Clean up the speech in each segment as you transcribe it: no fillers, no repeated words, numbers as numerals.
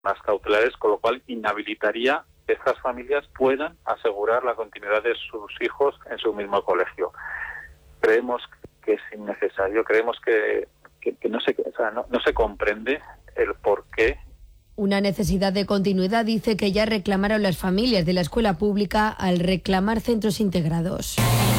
Más cautelares, con lo cual inhabilitaría que estas familias puedan asegurar la continuidad de sus hijos en su mismo colegio. Creemos que es innecesario, creemos que no se comprende el porqué. Una necesidad de continuidad, dice, que ya reclamaron las familias de la escuela pública al reclamar centros integrados.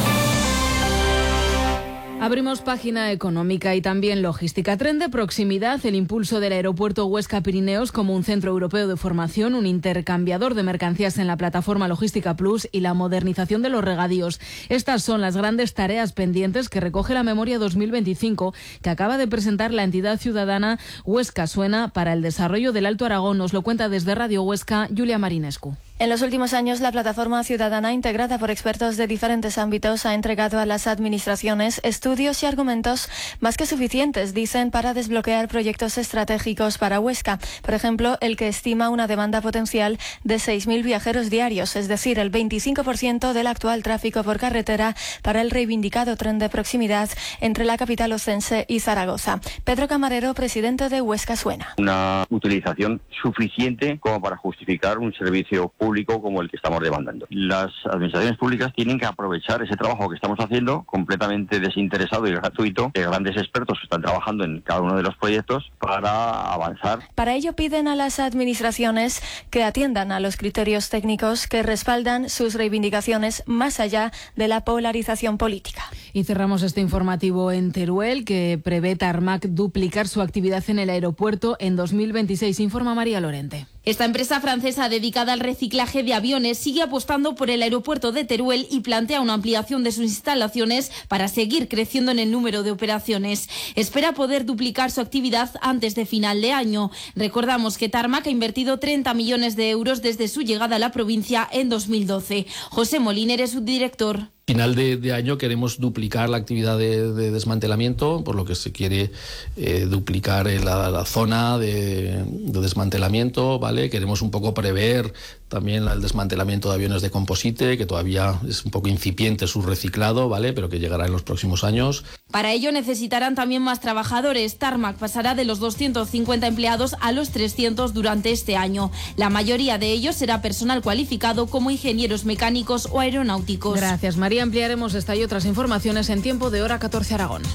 Abrimos página económica y también logística. Tren de proximidad, el impulso del aeropuerto Huesca-Pirineos como un centro europeo de formación, un intercambiador de mercancías en la plataforma Logística Plus y la modernización de los regadíos. Estas son las grandes tareas pendientes que recoge la Memoria 2025 que acaba de presentar la entidad ciudadana Huesca Suena para el desarrollo del Alto Aragón. Nos lo cuenta desde Radio Huesca Julia Marinescu. En los últimos años, la plataforma ciudadana, integrada por expertos de diferentes ámbitos, ha entregado a las administraciones estudios y argumentos más que suficientes, dicen, para desbloquear proyectos estratégicos para Huesca. Por ejemplo, el que estima una demanda potencial de 6.000 viajeros diarios, es decir, el 25% del actual tráfico por carretera para el reivindicado tren de proximidad entre la capital ocense y Zaragoza. Pedro Camarero, presidente de Huesca Suena. Una utilización suficiente como para justificar un servicio público como el que estamos demandando. Las administraciones públicas tienen que aprovechar ese trabajo que estamos haciendo, completamente desinteresado y gratuito, que grandes expertos están trabajando en cada uno de los proyectos para avanzar. Para ello piden a las administraciones que atiendan a los criterios técnicos que respaldan sus reivindicaciones más allá de la polarización política. Y cerramos este informativo en Teruel, que prevé Tarmac duplicar su actividad en el aeropuerto en 2026, informa María Lorente. Esta empresa francesa dedicada al reciclaje de aviones sigue apostando por el aeropuerto de Teruel y plantea una ampliación de sus instalaciones para seguir creciendo en el número de operaciones. Espera poder duplicar su actividad antes de final de año. Recordamos que Tarmac ha invertido 30 millones de euros desde su llegada a la provincia en 2012. José Moliner es su director. Final de año queremos duplicar la actividad de desmantelamiento, por lo que se quiere duplicar la zona de desmantelamiento, ¿vale? Queremos un poco prever también el desmantelamiento de aviones de composite, que todavía es un poco incipiente su reciclado, ¿vale? Pero que llegará en los próximos años. Para ello necesitarán también más trabajadores. Tarmac pasará de los 250 empleados a los 300 durante este año. La mayoría de ellos será personal cualificado como ingenieros mecánicos o aeronáuticos. Gracias, María. Ampliaremos esta y otras informaciones en tiempo de Hora 14 Aragón.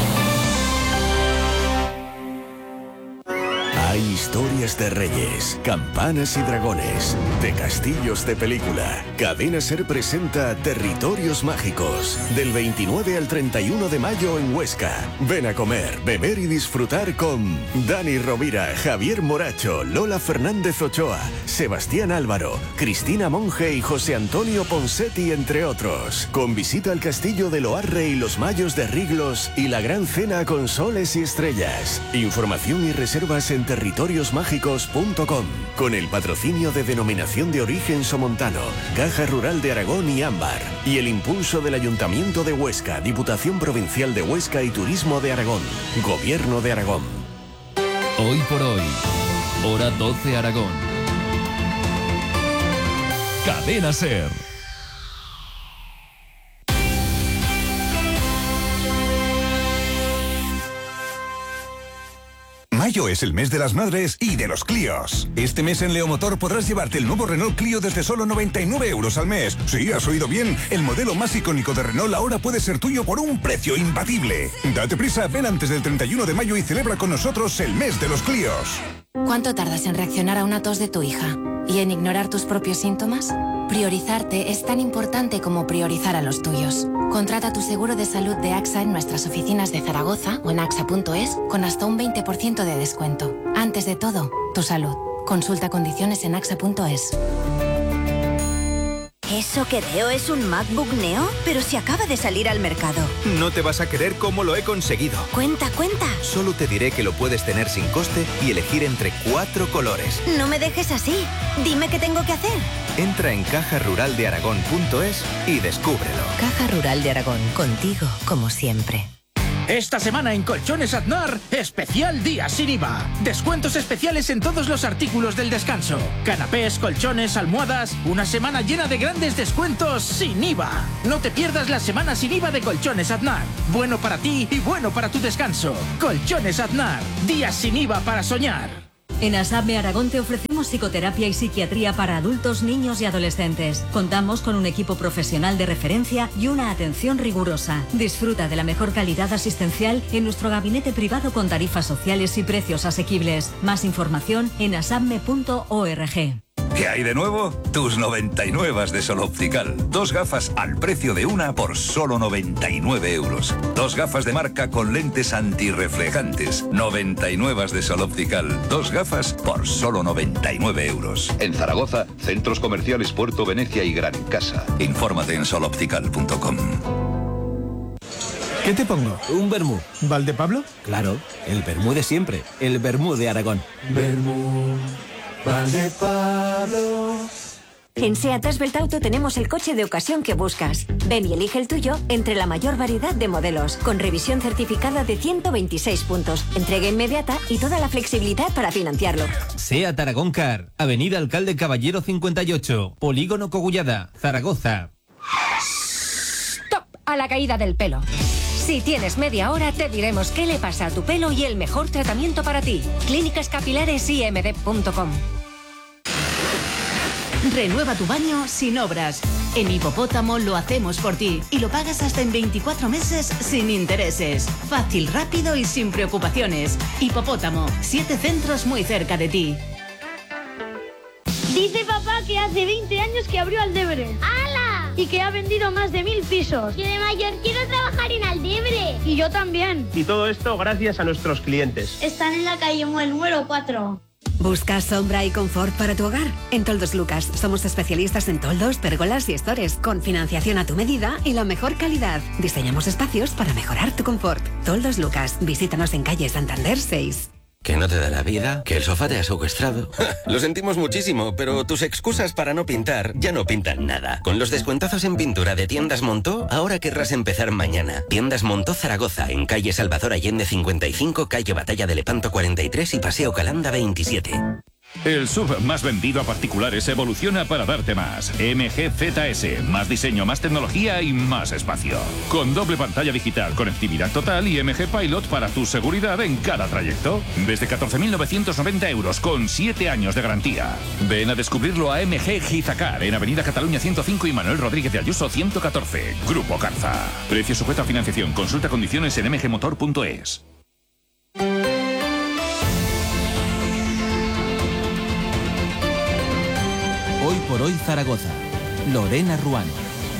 Hay historias de reyes, campanas y dragones, de castillos de película. Cadena Ser presenta Territorios Mágicos, del 29 al 31 de mayo en Huesca. Ven a comer, beber y disfrutar con Dani Rovira, Javier Moracho, Lola Fernández Ochoa, Sebastián Álvaro, Cristina Monge y José Antonio Ponsetti, entre otros. Con visita al castillo de Loarre y los Mayos de Riglos y la gran cena con soles y estrellas. Información y reservas en territoriosmágicos.com, con el patrocinio de Denominación de Origen Somontano, Caja Rural de Aragón y Ámbar, y el impulso del Ayuntamiento de Huesca, Diputación Provincial de Huesca y Turismo de Aragón, Gobierno de Aragón. Hoy por hoy, Hora 12 Aragón. Cadena Ser. Mayo es el mes de las madres y de los Clios. Este mes en Leomotor podrás llevarte el nuevo Renault Clio desde solo 99 euros al mes. Sí, has oído bien. El modelo más icónico de Renault ahora puede ser tuyo por un precio imbatible. Date prisa, ven antes del 31 de mayo y celebra con nosotros el mes de los Clios. ¿Cuánto tardas en reaccionar a una tos de tu hija? ¿Y en ignorar tus propios síntomas? Priorizarte es tan importante como priorizar a los tuyos. Contrata tu seguro de salud de AXA en nuestras oficinas de Zaragoza o en axa.es con hasta un 20% de descuento. Antes de todo, tu salud. Consulta condiciones en axa.es. ¿Eso que veo es un MacBook Neo? Pero si acaba de salir al mercado. No te vas a creer cómo lo he conseguido. Cuenta. Solo te diré que lo puedes tener sin coste y elegir entre 4 colores. No me dejes así. Dime qué tengo que hacer. Entra en cajaruraldearagón.es y descúbrelo. Caja Rural de Aragón, contigo como siempre. Esta semana en Colchones Aznar, especial día sin IVA. Descuentos especiales en todos los artículos del descanso. Canapés, colchones, almohadas. Una semana llena de grandes descuentos sin IVA. No te pierdas la semana sin IVA de Colchones Aznar. Bueno para ti y bueno para tu descanso. Colchones Aznar. Días sin IVA para soñar. En ASAPME Aragón te ofrecemos psicoterapia y psiquiatría para adultos, niños y adolescentes. Contamos con un equipo profesional de referencia y una atención rigurosa. Disfruta de la mejor calidad asistencial en nuestro gabinete privado con tarifas sociales y precios asequibles. Más información en asapme.org. ¿Qué hay de nuevo? Tus 99 de Sol Optical. 2 gafas al precio de una por solo 99 euros. 2 gafas de marca con lentes antirreflejantes. 99 de Sol Optical. 2 gafas por solo 99 euros. En Zaragoza, centros comerciales Puerto Venecia y Gran Casa. Infórmate en soloptical.com. ¿Qué te pongo? Un vermú. ¿Valdepablo? Claro, el vermú de siempre. El vermú de Aragón. Vermú. Valdepablo. En SEAT Asbeltauto tenemos el coche de ocasión que buscas. Ven y elige el tuyo entre la mayor variedad de modelos, con revisión certificada de 126 puntos, entrega inmediata y toda la flexibilidad para financiarlo. SEAT Aragón Car, Avenida Alcalde Caballero 58, Polígono Cogullada, Zaragoza. ¡Stop! A la caída del pelo. Si tienes media hora, te diremos qué le pasa a tu pelo y el mejor tratamiento para ti. clínicascapilaresimd.com. Renueva tu baño sin obras. En Hipopótamo lo hacemos por ti y lo pagas hasta en 24 meses sin intereses. Fácil, rápido y sin preocupaciones. Hipopótamo, 7 centros muy cerca de ti. Dice papá que hace 20 años que abrió Aldebre. ¡Hala! Y que ha vendido más de 1000 pisos. Yo de mayor quiero trabajar en Aldebre. Y yo también. Y todo esto gracias a nuestros clientes. Están en la calle Muel número 4. ¿Buscas sombra y confort para tu hogar? En Toldos Lucas somos especialistas en toldos, pérgolas y estores, con financiación a tu medida y la mejor calidad. Diseñamos espacios para mejorar tu confort. Toldos Lucas, visítanos en calle Santander 6. ¿Que no te da la vida? ¿Que el sofá te ha secuestrado? Lo sentimos muchísimo, pero tus excusas para no pintar ya no pintan nada. Con los descuentazos en pintura de Tiendas Montó, ahora querrás empezar mañana. Tiendas Montó Zaragoza, en calle Salvador Allende 55, calle Batalla de Lepanto 43 y Paseo Calanda 27. El SUV más vendido a particulares evoluciona para darte más. MG ZS, más diseño, más tecnología y más espacio. Con doble pantalla digital, conectividad total y MG Pilot para tu seguridad en cada trayecto. Desde 14.990 euros con 7 años de garantía. Ven a descubrirlo a MG Gizacar en Avenida Cataluña 105 y Manuel Rodríguez de Ayuso 114. Grupo Carza. Precio sujeto a financiación. Consulta condiciones en mgmotor.es. Hoy por hoy Zaragoza. Lorena Ruano.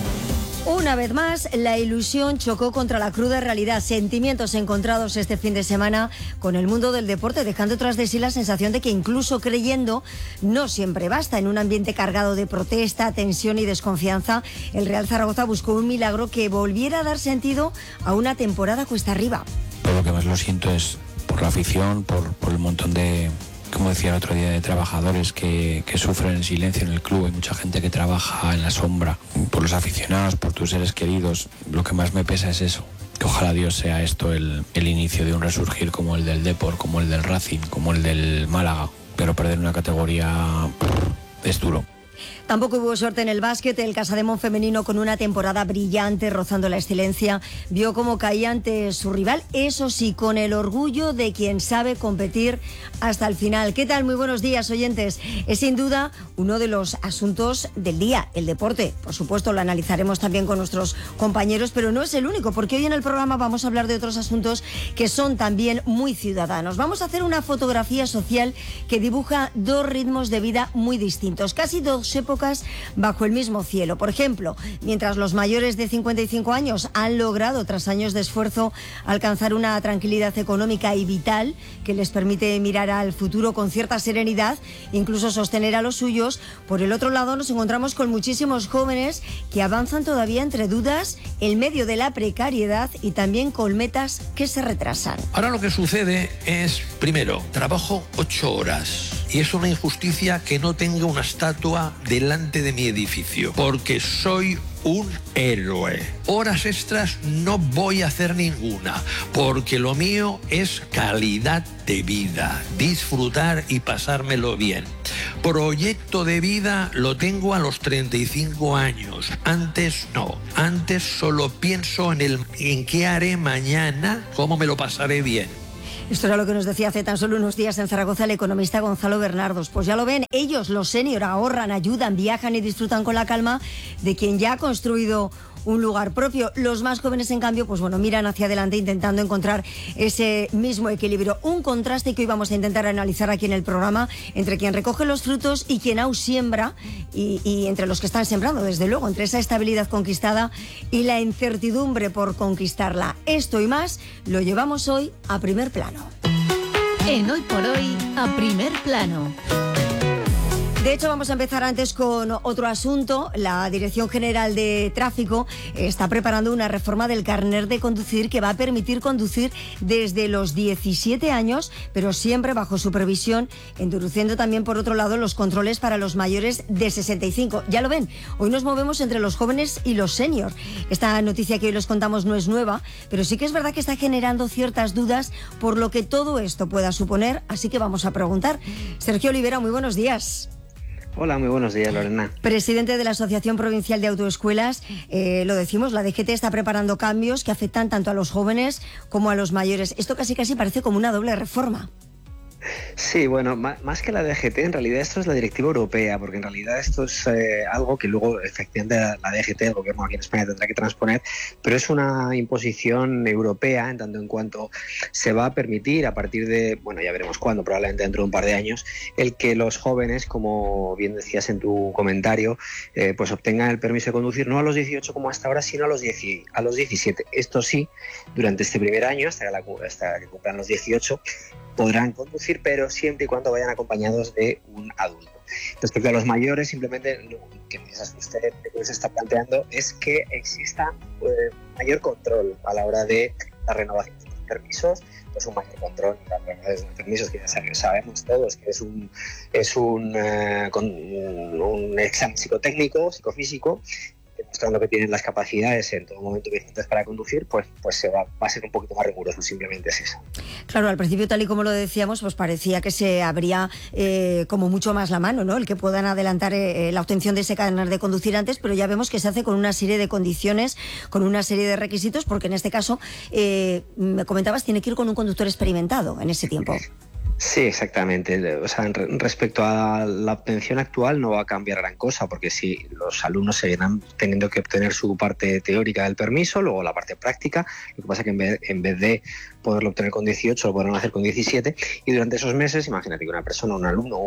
Una vez más, la ilusión chocó contra la cruda realidad. Sentimientos encontrados este fin de semana con el mundo del deporte, dejando tras de sí la sensación de que incluso creyendo no siempre basta. En un ambiente cargado de protesta, tensión y desconfianza, el Real Zaragoza buscó un milagro que volviera a dar sentido a una temporada cuesta arriba. Por lo que más lo siento es por la afición, por el montón de, como decía el otro día, de trabajadores que sufren en silencio en el club. Hay mucha gente que trabaja en la sombra, por los aficionados, por tus seres queridos. Lo que más me pesa es eso, que ojalá Dios sea esto el inicio de un resurgir como el del Depor, como el del Racing, como el del Málaga, pero perder una categoría es duro. Tampoco hubo suerte en el básquet. El Casademón femenino, con una temporada brillante, rozando la excelencia, vio cómo caía ante su rival, eso sí, con el orgullo de quien sabe competir hasta el final. ¿Qué tal? Muy buenos días, oyentes. Es sin duda uno de los asuntos del día, el deporte. Por supuesto, lo analizaremos también con nuestros compañeros, pero no es el único, porque hoy en el programa vamos a hablar de otros asuntos que son también muy ciudadanos. Vamos a hacer una fotografía social que dibuja dos ritmos de vida muy distintos, casi dos épocas bajo el mismo cielo. Por ejemplo, mientras los mayores de 55 años han logrado, tras años de esfuerzo, alcanzar una tranquilidad económica y vital que les permite mirar al futuro con cierta serenidad, incluso sostener a los suyos, por el otro lado nos encontramos con muchísimos jóvenes que avanzan todavía entre dudas, en medio de la precariedad y también con metas que se retrasan. Ahora lo que sucede es, primero, trabajo 8 horas. Y es una injusticia que no tenga una estatua delante de mi edificio, porque soy un héroe. Horas extras no voy a hacer ninguna, porque lo mío es calidad de vida, disfrutar y pasármelo bien. Proyecto de vida lo tengo a los 35 años, antes no. Antes solo pienso en qué haré mañana, cómo me lo pasaré bien. Esto era lo que nos decía hace tan solo unos días en Zaragoza el economista Gonzalo Bernardos. Pues ya lo ven, ellos, los senior, ahorran, ayudan, viajan y disfrutan con la calma de quien ya ha construido un lugar propio. Los más jóvenes, en cambio, pues bueno, miran hacia adelante intentando encontrar ese mismo equilibrio. Un contraste que hoy vamos a intentar analizar aquí en el programa entre quien recoge los frutos y quien aún siembra, y entre los que están sembrando, desde luego, entre esa estabilidad conquistada y la incertidumbre por conquistarla. Esto y más lo llevamos hoy a primer plano. En Hoy por Hoy, a primer plano. De hecho, vamos a empezar antes con otro asunto. La Dirección General de Tráfico está preparando una reforma del carnet de conducir que va a permitir conducir desde los 17 años, pero siempre bajo supervisión, endureciendo también, por otro lado, los controles para los mayores de 65. Ya lo ven, hoy nos movemos entre los jóvenes y los senior. Esta noticia que hoy les contamos no es nueva, pero sí que es verdad que está generando ciertas dudas por lo que todo esto pueda suponer, así que vamos a preguntar. Sergio Olivera, muy buenos días. Hola, muy buenos días, Lorena. Presidente de la Asociación Provincial de Autoescuelas, lo decimos, la DGT está preparando cambios que afectan tanto a los jóvenes como a los mayores. Esto casi parece como una doble reforma. Sí, bueno, más que la DGT, en realidad esto es la directiva europea, porque en realidad esto es algo que luego efectivamente la DGT, el gobierno aquí en España, tendrá que transponer, pero es una imposición europea en tanto en cuanto se va a permitir a partir de, bueno, ya veremos cuándo, probablemente dentro de un par de años, el que los jóvenes, como bien decías en tu comentario, pues obtengan el permiso de conducir no a los 18 como hasta ahora, sino a los 17. Esto sí, durante este primer año, hasta que cumplan los 18, podrán conducir, pero siempre y cuando vayan acompañados de un adulto. Respecto a los mayores, simplemente lo que usted se está planteando es que exista mayor control a la hora de la renovación de los permisos, pues un mayor control en las renovaciones de los permisos, que ya sabemos todos que es un examen psicotécnico, psicofísico, demostrando que tienen las capacidades en todo momento vigentes para conducir, pues va a ser un poquito más riguroso, simplemente es eso. Claro, al principio, tal y como lo decíamos, pues parecía que se abría como mucho más la mano, ¿no? El que puedan adelantar la obtención de ese carnet de conducir antes, pero ya vemos que se hace con una serie de condiciones, con una serie de requisitos, porque en este caso, me comentabas, tiene que ir con un conductor experimentado en ese tiempo. Sí, exactamente. O sea, respecto a la obtención actual no va a cambiar gran cosa, porque sí, los alumnos seguirán teniendo que obtener su parte teórica del permiso, luego la parte práctica. Lo que pasa es que en vez de poderlo obtener con 18, lo podrán hacer con 17, y durante esos meses, imagínate que una persona, un alumno,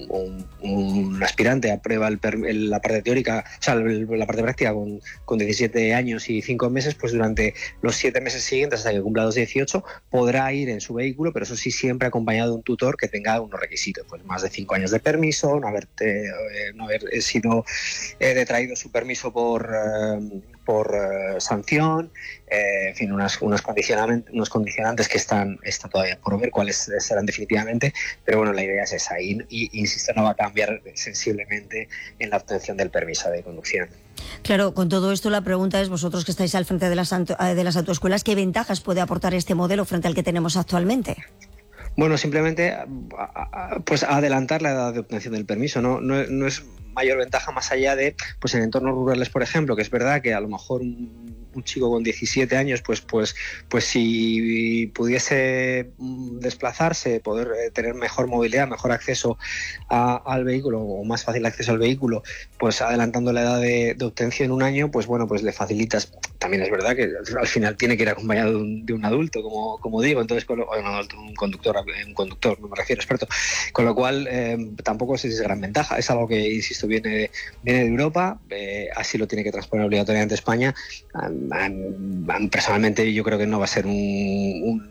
un aspirante aprueba la parte teórica, o sea, la parte práctica con 17 años y 5 meses, pues durante los 7 meses siguientes, hasta que cumpla los 18, podrá ir en su vehículo, pero eso sí, siempre acompañado de un tutor que tenga unos requisitos, pues más de 5 años de permiso, no haber sido detraído su permiso por sanción, en fin, unos condicionantes que están todavía por ver cuáles serán definitivamente, pero bueno, la idea es esa, y insisto, no va a cambiar sensiblemente en la obtención del permiso de conducción. Claro, con todo esto la pregunta es, vosotros que estáis al frente de las autoescuelas, ¿qué ventajas puede aportar este modelo frente al que tenemos actualmente? Bueno, simplemente pues adelantar la edad de obtención del permiso, no es mayor ventaja más allá de, pues en entornos rurales, por ejemplo, que es verdad que a lo mejor un chico con 17 años, pues si pudiese desplazarse, poder tener mejor movilidad, mejor acceso al vehículo, o más fácil acceso al vehículo, pues adelantando la edad de obtención un año, pues bueno, pues le facilitas. También es verdad que al final tiene que ir acompañado de un adulto, como digo, entonces un conductor, no me refiero experto, con lo cual tampoco es gran ventaja. Es algo que, insisto, viene de Europa, así lo tiene que transponer obligatoriamente España. Personalmente yo creo que no va a ser un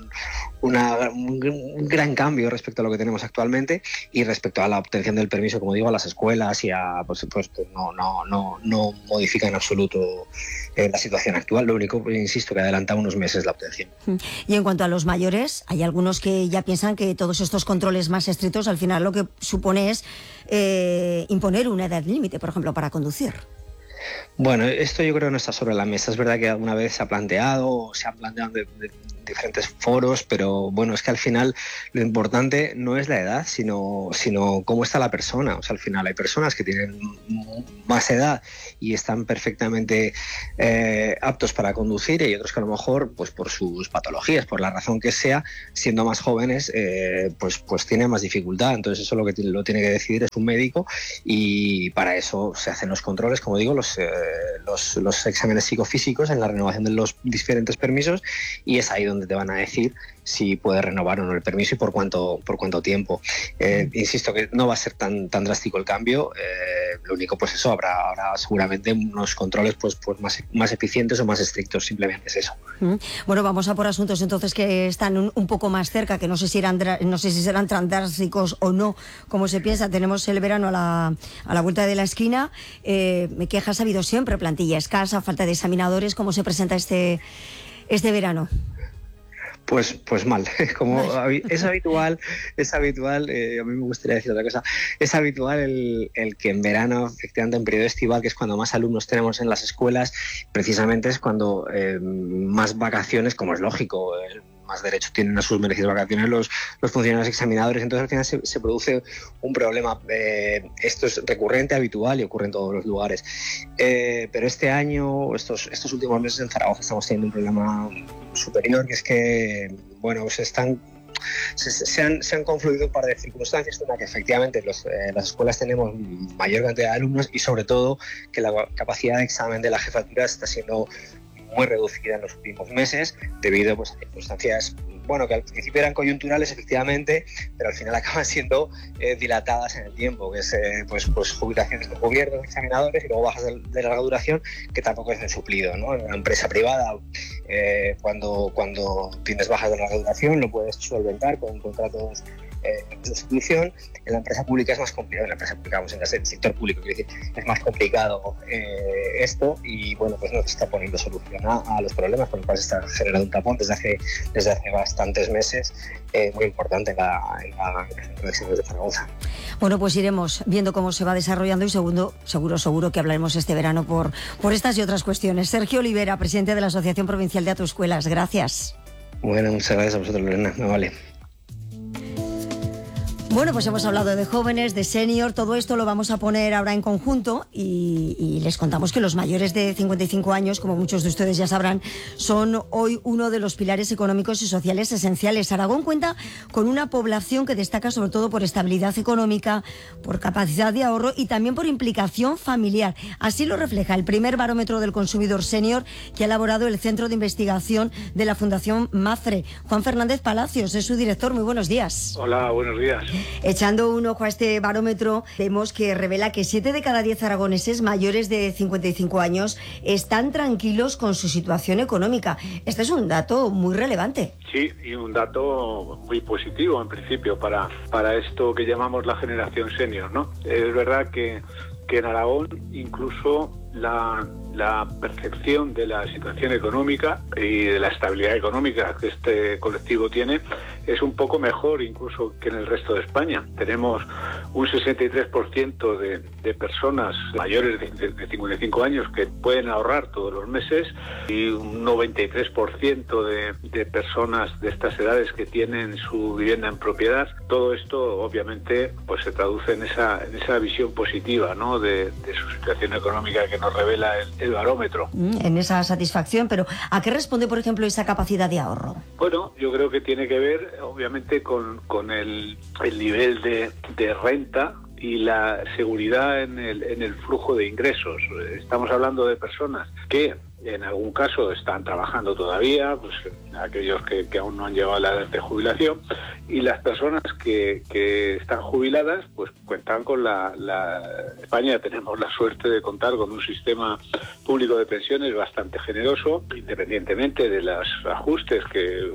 gran cambio respecto a lo que tenemos actualmente, y respecto a la obtención del permiso, como digo, a las escuelas y a, por supuesto, no modifica en absoluto la situación actual. Lo único, insisto, que adelanta unos meses la obtención. Y en cuanto a los mayores, hay algunos que ya piensan que todos estos controles más estrictos al final lo que supone es imponer una edad límite, por ejemplo, para conducir. Bueno, esto yo creo que no está sobre la mesa. Es verdad que alguna vez se han planteado de diferentes foros, pero bueno, es que al final lo importante no es la edad, sino cómo está la persona. O sea, al final hay personas que tienen más edad y están perfectamente aptos para conducir, y hay otros que a lo mejor, pues por sus patologías, por la razón que sea, siendo más jóvenes, pues tienen más dificultad. Entonces eso lo que lo tiene que decidir es un médico, y para eso se hacen los controles, como digo, los exámenes psicofísicos en la renovación de los diferentes permisos, y es ahí donde te van a decir si puedes renovar o no el permiso y por cuánto tiempo. Insisto que no va a ser tan drástico el cambio. Lo único, pues eso, habrá seguramente unos controles pues más eficientes o más estrictos. Simplemente es eso. Bueno, vamos a por asuntos entonces que están un poco más cerca, que no sé si serán tan drásticos o no, como se piensa. Tenemos el verano a la vuelta de la esquina. Quejas ha habido siempre, plantilla escasa, falta de examinadores. ¿Cómo se presenta este verano? Pues mal, como es habitual, a mí me gustaría decir otra cosa, es habitual el que en verano, efectivamente en periodo estival, que es cuando más alumnos tenemos en las escuelas, precisamente es cuando más vacaciones, como es lógico, más derecho tienen a sus merecidas vacaciones los funcionarios examinadores. Entonces al final se produce un problema. Esto es recurrente, habitual y ocurre en todos los lugares. Pero este año, estos últimos meses en Zaragoza estamos teniendo un problema superior, que es que, bueno, se han confluido un par de circunstancias. Una, que efectivamente las escuelas tenemos mayor cantidad de alumnos, y sobre todo que la capacidad de examen de la jefatura está siendo muy reducida en los últimos meses, debido pues, a circunstancias, bueno, que al principio eran coyunturales, efectivamente, pero al final acaban siendo dilatadas en el tiempo, que es pues jubilaciones de gobierno, examinadores, y luego bajas de larga duración, que tampoco es de suplido, ¿no? En una empresa privada, cuando tienes bajas de larga duración, lo puedes solventar con contratos de sustitución. En la empresa pública es más complicado, en el sector público, quiero decir, es más complicado esto, y bueno, pues no se está poniendo solución a los problemas, por lo cual se está generando un tapón desde hace bastantes meses, muy importante en la centro de exámenes de Zaragoza. Bueno, pues iremos viendo cómo se va desarrollando, y seguro que hablaremos este verano por estas y otras cuestiones. Sergio Olivera, presidente de la Asociación Provincial de Autoescuelas, gracias. Bueno, muchas gracias a vosotros, Lorena. No vale. Bueno, pues hemos hablado de jóvenes, de senior, todo esto lo vamos a poner ahora en conjunto, y les contamos que los mayores de 55 años, como muchos de ustedes ya sabrán, son hoy uno de los pilares económicos y sociales esenciales. Aragón cuenta con una población que destaca sobre todo por estabilidad económica, por capacidad de ahorro y también por implicación familiar. Así lo refleja el primer barómetro del consumidor senior que ha elaborado el Centro de Investigación de la Fundación MAFRE. Juan Fernández Palacios es su director. Muy buenos días. Hola, buenos días. Echando un ojo a este barómetro, vemos que revela que 7 de cada 10 aragoneses mayores de 55 años están tranquilos con su situación económica. Este es un dato muy relevante. Sí, y un dato muy positivo en principio para esto que llamamos la generación senior, ¿no? Es verdad que en Aragón incluso la percepción de la situación económica y de la estabilidad económica que este colectivo tiene es un poco mejor incluso que en el resto de España. Tenemos un 63% de personas mayores de 55 años que pueden ahorrar todos los meses, y un 93% de personas de estas edades que tienen su vivienda en propiedad. Todo esto obviamente pues se traduce en esa visión positiva, ¿no?, de su situación económica que nos revela el barómetro. En esa satisfacción, pero ¿a qué responde, por ejemplo, esa capacidad de ahorro? Bueno, yo creo que tiene que ver, obviamente, con el nivel de renta y la seguridad en el flujo de ingresos. Estamos hablando de personas que en algún caso están trabajando todavía, pues aquellos que aún no han llegado a la edad de jubilación, y las personas que están jubiladas pues cuentan con España tenemos la suerte de contar con un sistema público de pensiones bastante generoso, independientemente de los ajustes que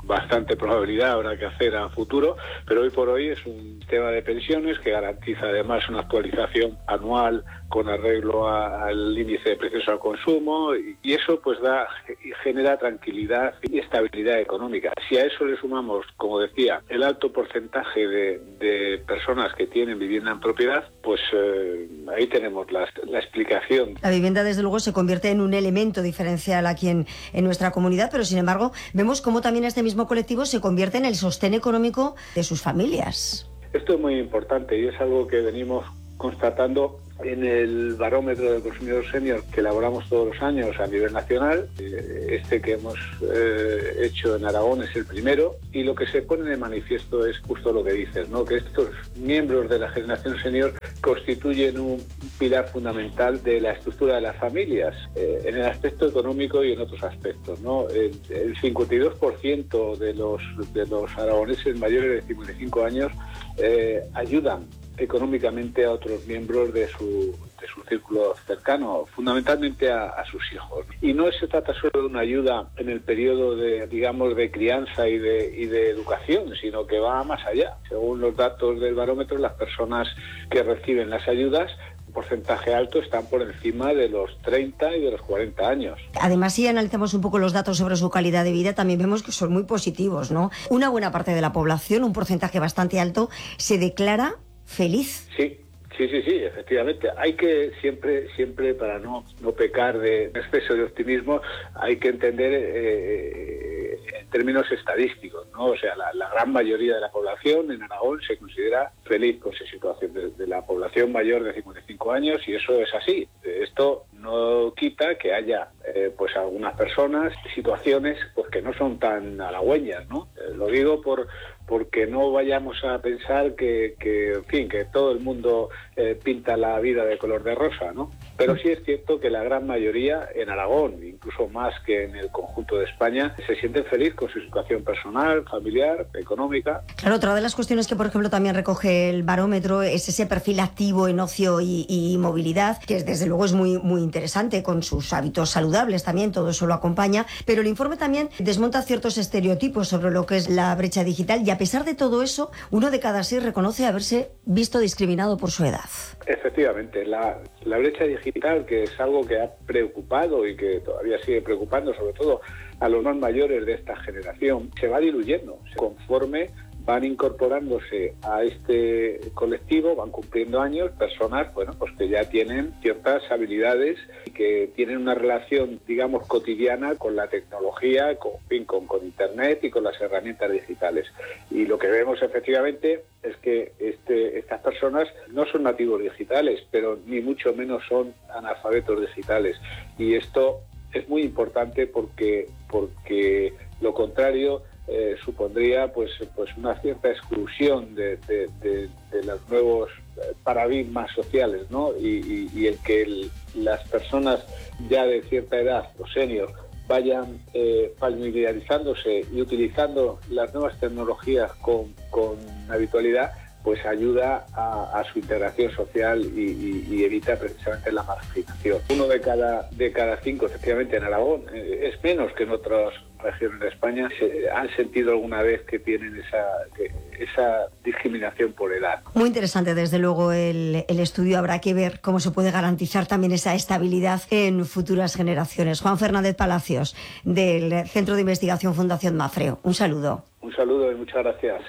bastante probabilidad habrá que hacer a futuro, pero hoy por hoy es un sistema de pensiones que garantiza además una actualización anual con arreglo al índice de precios al consumo, y eso pues genera tranquilidad y estabilidad económica. Si a eso le sumamos, como decía, el alto porcentaje de personas que tienen vivienda en propiedad, pues ahí tenemos la explicación. La vivienda, desde luego, se convierte en un elemento diferencial aquí en nuestra comunidad, pero sin embargo vemos cómo también este mismo colectivo se convierte en el sostén económico de sus familias. Esto es muy importante y es algo que venimos constatando en el barómetro del consumidor senior que elaboramos todos los años a nivel nacional. Este que hemos hecho en Aragón es el primero, y lo que se pone de manifiesto es justo lo que dices, ¿no? Que estos miembros de la generación senior constituyen un pilar fundamental de la estructura de las familias, en el aspecto económico y en otros aspectos, ¿no? El 52% de los aragoneses mayores de 55 años ayudan económicamente a otros miembros de su círculo cercano, fundamentalmente a sus hijos. Y no se trata solo de una ayuda en el periodo de crianza y de educación, sino que va más allá. Según los datos del barómetro, las personas que reciben las ayudas, un porcentaje alto, están por encima de los 30 y de los 40 años. Además, si analizamos un poco los datos sobre su calidad de vida, también vemos que son muy positivos, ¿no? Una buena parte de la población, un porcentaje bastante alto, se declara feliz. Sí, efectivamente. Hay que siempre para no pecar de exceso de optimismo, hay que entender en términos estadísticos, ¿no? O sea, la gran mayoría de la población en Aragón se considera feliz con su situación, de la población mayor de 55 años, y eso es así. Esto no quita que haya pues algunas personas, situaciones pues que no son tan halagüeñas, ¿no? Lo digo porque no vayamos a pensar que todo el mundo pinta la vida de color de rosa, ¿no? Pero sí es cierto que la gran mayoría en Aragón, incluso más que en el conjunto de España, se sienten feliz con su situación personal, familiar, económica. Claro, otra de las cuestiones que, por ejemplo, también recoge el barómetro es ese perfil activo en ocio y movilidad, que desde luego es muy, muy interesante, con sus hábitos saludables también, todo eso lo acompaña, pero el informe también desmonta ciertos estereotipos sobre lo que es la brecha digital, y a pesar de todo eso, 1 de cada 6 reconoce haberse visto discriminado por su edad. Efectivamente, la brecha digital, que es algo que ha preocupado y que todavía sigue preocupando, sobre todo a los más mayores de esta generación, se va diluyendo conforme van incorporándose a este colectivo, van cumpliendo años, personas, bueno, pues que ya tienen ciertas habilidades y que tienen una relación, digamos, cotidiana con la tecnología, con Internet y con las herramientas digitales. Y lo que vemos efectivamente es que estas personas no son nativos digitales, pero ni mucho menos son analfabetos digitales. Y esto es muy importante porque lo contrario supondría pues una cierta exclusión de los nuevos paradigmas sociales, ¿no? Y el que las personas ya de cierta edad, los seniors, vayan familiarizándose y utilizando las nuevas tecnologías con habitualidad, pues ayuda a su integración social y evita precisamente la marginación. 1 de cada 5, efectivamente, en Aragón, es menos que en otras regiones de España, han sentido alguna vez que tienen esa discriminación por edad. Muy interesante, desde luego, el estudio. Habrá que ver cómo se puede garantizar también esa estabilidad en futuras generaciones. Juan Fernández Palacios, del Centro de Investigación Fundación Mafreo. Un saludo. Un saludo y muchas gracias.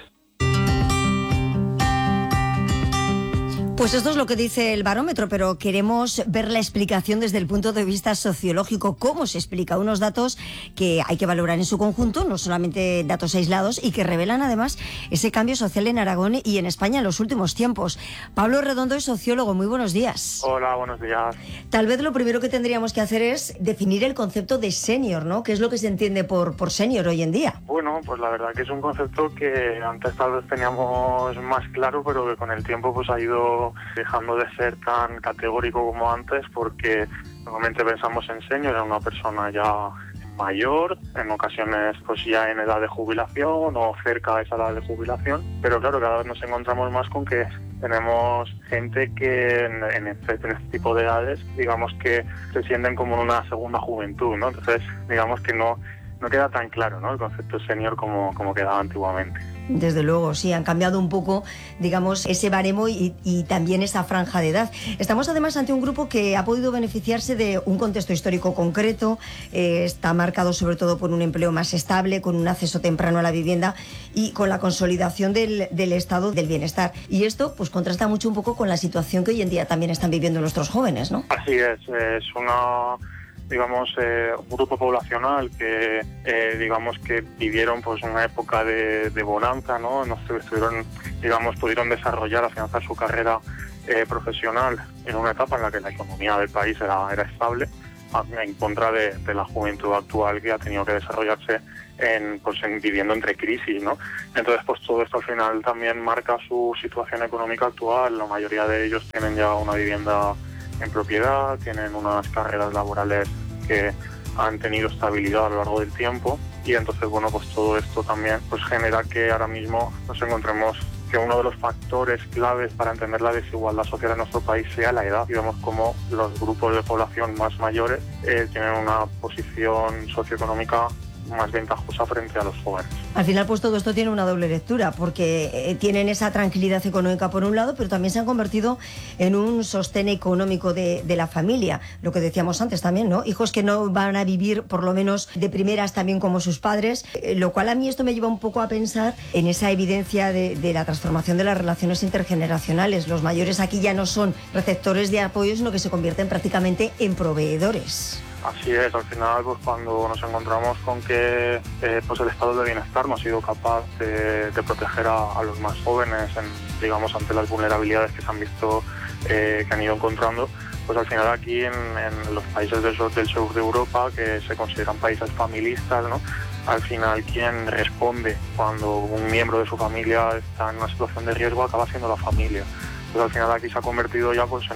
Pues esto es lo que dice el barómetro, pero queremos ver la explicación desde el punto de vista sociológico. ¿Cómo se explica? Unos datos que hay que valorar en su conjunto, no solamente datos aislados, y que revelan además ese cambio social en Aragón y en España en los últimos tiempos. Pablo Redondo es sociólogo. Muy buenos días. Hola, buenos días. Tal vez lo primero que tendríamos que hacer es definir el concepto de senior, ¿no? ¿Qué es lo que se entiende por senior hoy en día? Bueno, pues la verdad que es un concepto que antes tal vez teníamos más claro, pero que con el tiempo pues ha ido dejando de ser tan categórico como antes, porque normalmente pensamos en senior, en una persona ya mayor, en ocasiones pues ya en edad de jubilación o cerca de esa edad de jubilación, pero claro, cada vez nos encontramos más con que tenemos gente que en este tipo de edades, digamos que se sienten como en una segunda juventud, ¿no? Entonces, digamos que no no queda tan claro, ¿no?, el concepto senior como quedaba antiguamente. Desde luego, sí, han cambiado un poco, digamos, ese baremo y también esa franja de edad. Estamos además ante un grupo que ha podido beneficiarse de un contexto histórico concreto, está marcado sobre todo por un empleo más estable, con un acceso temprano a la vivienda y con la consolidación del estado del bienestar. Y esto pues contrasta mucho un poco con la situación que hoy en día también están viviendo nuestros jóvenes, ¿no? Así es un grupo poblacional que digamos que vivieron pues una época de bonanza, ¿no? Pudieron desarrollar, afianzar su carrera profesional en una etapa en la que la economía del país era estable, en contra de la juventud actual, que ha tenido que desarrollarse viviendo entre crisis, ¿no? Entonces, pues todo esto al final también marca su situación económica actual. La mayoría de ellos tienen ya una vivienda en propiedad, tienen unas carreras laborales que han tenido estabilidad a lo largo del tiempo, y entonces, bueno, pues todo esto también pues genera que ahora mismo nos encontremos que uno de los factores claves para entender la desigualdad social en nuestro país sea la edad. Y vemos como los grupos de población más mayores tienen una posición socioeconómica más ventajosa frente a los jóvenes. Al final, pues todo esto tiene una doble lectura, porque tienen esa tranquilidad económica por un lado, pero también se han convertido en un sostén económico de la familia, lo que decíamos antes también, ¿no? Hijos que no van a vivir, por lo menos de primeras, también como sus padres, lo cual a mí esto me lleva un poco a pensar en esa evidencia de la transformación de las relaciones intergeneracionales. Los mayores aquí ya no son receptores de apoyo, sino que se convierten prácticamente en proveedores. Así es, al final pues cuando nos encontramos con que pues el estado de bienestar no ha sido capaz de proteger a los más jóvenes ante las vulnerabilidades que se han visto, que han ido encontrando, pues al final aquí en los países del sur de Europa, que se consideran países familistas, ¿no?, al final quien responde cuando un miembro de su familia está en una situación de riesgo acaba siendo la familia. Pues al final aquí se ha convertido ya pues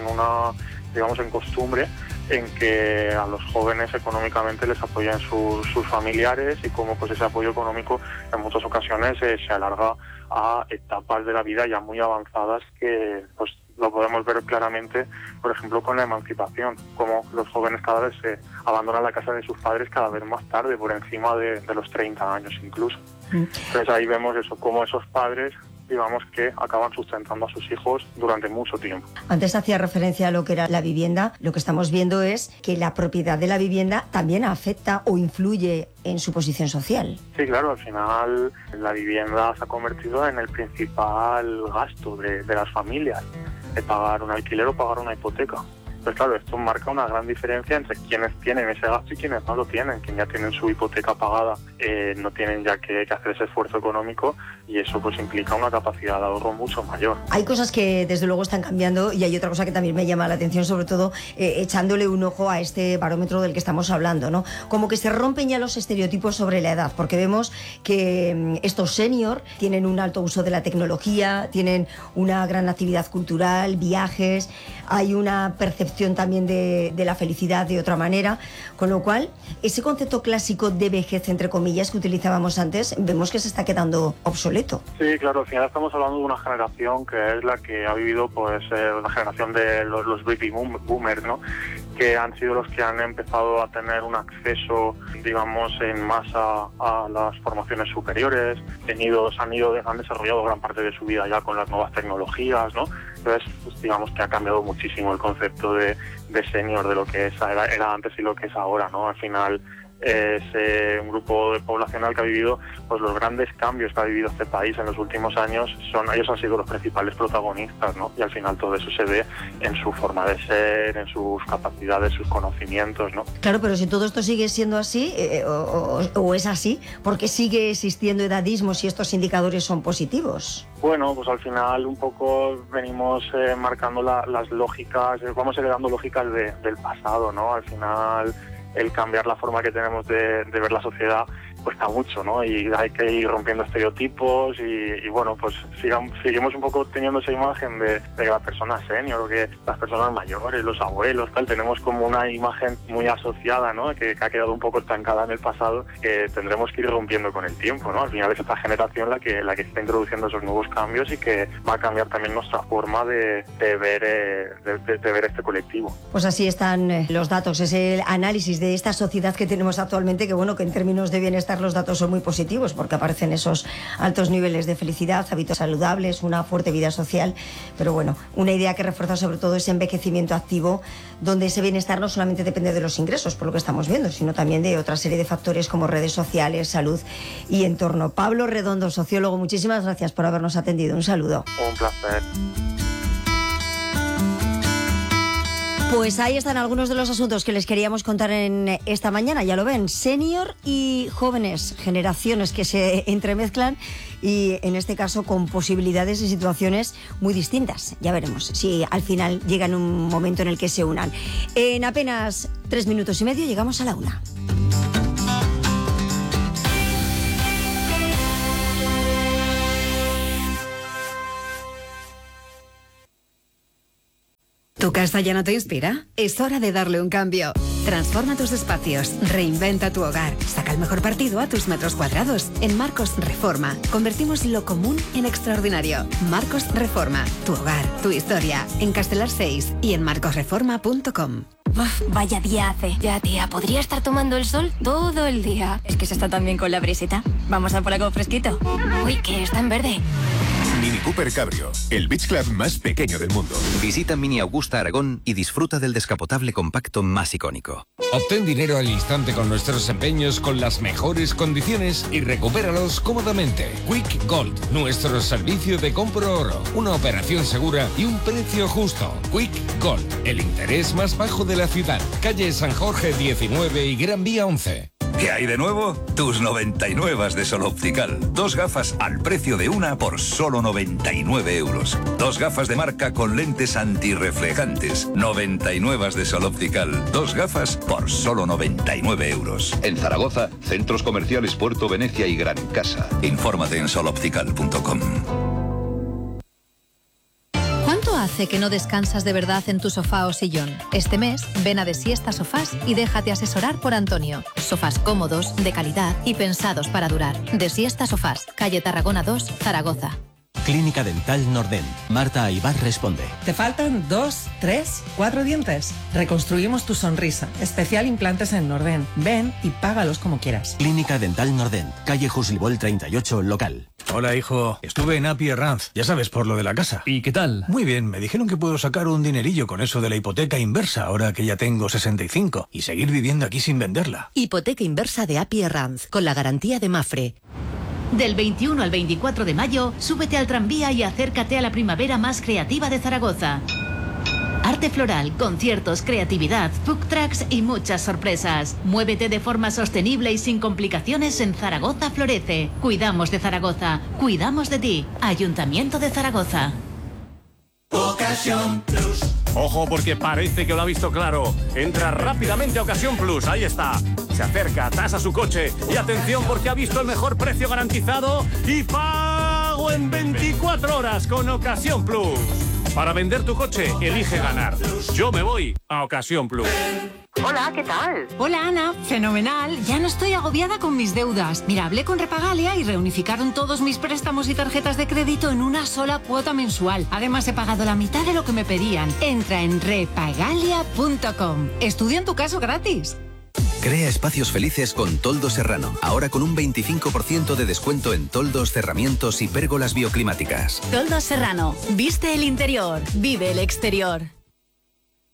en costumbre en que a los jóvenes económicamente les apoyan sus familiares, y como pues ese apoyo económico en muchas ocasiones se alarga a etapas de la vida ya muy avanzadas, que pues lo podemos ver claramente, por ejemplo, con la emancipación, como los jóvenes cada vez se abandonan la casa de sus padres cada vez más tarde, por encima de los 30 años incluso. Entonces ahí vemos eso, cómo esos padres, digamos, que acaban sustentando a sus hijos durante mucho tiempo. Antes hacía referencia a lo que era la vivienda. Lo que estamos viendo es que la propiedad de la vivienda también afecta o influye en su posición social. Sí, claro, al final la vivienda se ha convertido en el principal gasto de las familias, de pagar un alquiler o pagar una hipoteca. Pues claro, esto marca una gran diferencia entre quienes tienen ese gasto y quienes no lo tienen. Quienes ya tienen su hipoteca pagada no tienen ya que hacer ese esfuerzo económico, y eso pues implica una capacidad de ahorro mucho mayor. Hay cosas que desde luego están cambiando, y hay otra cosa que también me llama la atención, sobre todo echándole un ojo a este barómetro del que estamos hablando, ¿no? Como que se rompen ya los estereotipos sobre la edad, porque vemos que estos senior tienen un alto uso de la tecnología, tienen una gran actividad cultural, viajes, hay una percepción también de la felicidad de otra manera, con lo cual ese concepto clásico de vejez, entre comillas, que utilizábamos antes, vemos que se está quedando obsoleto. Sí, claro, al final estamos hablando de una generación que es la que ha vivido pues la generación de los baby boomers, ¿no?, que han sido los que han empezado a tener un acceso, digamos, en masa a las formaciones superiores, han desarrollado gran parte de su vida ya con las nuevas tecnologías, ¿no? Entonces, pues, digamos que ha cambiado muchísimo el concepto de senior, de lo que era antes y lo que es ahora, ¿no? Al final es un grupo poblacional que ha vivido pues los grandes cambios que ha vivido este país en los últimos años. Ellos han sido los principales protagonistas, ¿no? Y al final todo eso se ve en su forma de ser, en sus capacidades, sus conocimientos, ¿no? Claro, pero si todo esto sigue siendo así, o es así, ¿por qué sigue existiendo edadismo si estos indicadores son positivos? Bueno, pues al final un poco venimos marcando las lógicas, vamos heredando lógicas del pasado, ¿no? Al final el cambiar la forma que tenemos de ver la sociedad cuesta mucho, ¿no? Y hay que ir rompiendo estereotipos y bueno, pues seguimos un poco teniendo esa imagen de la persona senior, que las personas mayores, los abuelos, tal, tenemos como una imagen muy asociada, ¿no? Que ha quedado un poco estancada en el pasado, que tendremos que ir rompiendo con el tiempo, ¿no? Al final es esta generación la que está introduciendo esos nuevos cambios y que va a cambiar también nuestra forma de ver este colectivo. Pues así están los datos, es el análisis de esta sociedad que tenemos actualmente, que bueno, que en términos de bienestar los datos son muy positivos porque aparecen esos altos niveles de felicidad, hábitos saludables, una fuerte vida social, pero bueno, una idea que refuerza sobre todo ese envejecimiento activo, donde ese bienestar no solamente depende de los ingresos, por lo que estamos viendo, sino también de otra serie de factores como redes sociales, salud y entorno. Pablo Redondo, sociólogo, muchísimas gracias por habernos atendido. Un saludo. Un placer. Pues ahí están algunos de los asuntos que les queríamos contar en esta mañana. Ya lo ven, senior y jóvenes, generaciones que se entremezclan y en este caso con posibilidades y situaciones muy distintas. Ya veremos si al final llegan un momento en el que se unan. En apenas 3 minutos y medio llegamos a la 1. ¿Tu casa ya no te inspira? Es hora de darle un cambio. Transforma tus espacios, reinventa tu hogar, saca el mejor partido a tus metros cuadrados. En Marcos Reforma, convertimos lo común en extraordinario. Marcos Reforma, tu hogar, tu historia. En Castelar 6 y en marcosreforma.com. Uf, vaya día hace. Ya, tía, podría estar tomando el sol todo el día. Es que se está tan bien con la brisita. Vamos a por algo fresquito. Uy, que está en verde. Mini Cooper Cabrio, el beach club más pequeño del mundo. Visita Mini Augusta Aragón y disfruta del descapotable compacto más icónico. Obtén dinero al instante con nuestros empeños con las mejores condiciones y recupéralos cómodamente. Quick Gold, nuestro servicio de compro oro. Una operación segura y un precio justo. Quick Gold, el interés más bajo de la ciudad. Calle San Jorge 19 y Gran Vía 11. ¿Qué hay de nuevo? Tus 99 de Sol Optical. 2 gafas al precio de una por solo 99 euros. 2 gafas de marca con lentes antirreflejantes. 99 de Sol Optical. 2 gafas por solo 99 euros. En Zaragoza, centros comerciales Puerto Venecia y Gran Casa. Infórmate en soloptical.com. ¿Cuánto hace que no descansas de verdad en tu sofá o sillón? Este mes, ven a Desiesta Sofás y déjate asesorar por Antonio. Sofás cómodos, de calidad y pensados para durar. Desiesta Sofás, calle Tarragona 2, Zaragoza. Clínica Dental Nordent. Marta Aybar responde. ¿Te faltan 2, 3, 4 dientes? Reconstruimos tu sonrisa. Especial implantes en Nordent. Ven y págalos como quieras. Clínica Dental Nordent. Calle Jusilbol 38, local. Hola, hijo. Estuve en Api Herranz. Ya sabes, por lo de la casa. ¿Y qué tal? Muy bien. Me dijeron que puedo sacar un dinerillo con eso de la hipoteca inversa ahora que ya tengo 65 y seguir viviendo aquí sin venderla. Hipoteca inversa de Api Herranz con la garantía de Mafre. Del 21 al 24 de mayo, súbete al tranvía y acércate a la primavera más creativa de Zaragoza. Arte floral, conciertos, creatividad, food trucks y muchas sorpresas. Muévete de forma sostenible y sin complicaciones en Zaragoza Florece. Cuidamos de Zaragoza, cuidamos de ti. Ayuntamiento de Zaragoza. Ocasión Plus. Ojo porque parece que lo ha visto claro. Entra rápidamente a Ocasión Plus, ahí está. Se acerca, tasa su coche y atención porque ha visto el mejor precio garantizado y pago en 24 horas con Ocasión Plus. Para vender tu coche, elige ganar. Yo me voy a Ocasión Plus. Hola, ¿qué tal? Hola, Ana. Fenomenal. Ya no estoy agobiada con mis deudas. Mira, hablé con Repagalia y reunificaron todos mis préstamos y tarjetas de crédito en una sola cuota mensual. Además, he pagado la mitad de lo que me pedían. Entra en repagalia.com. Estudia en tu caso gratis. Crea espacios felices con Toldo Serrano. Ahora con un 25% de descuento en toldos, cerramientos y pérgolas bioclimáticas. Toldos Serrano. Viste el interior, vive el exterior.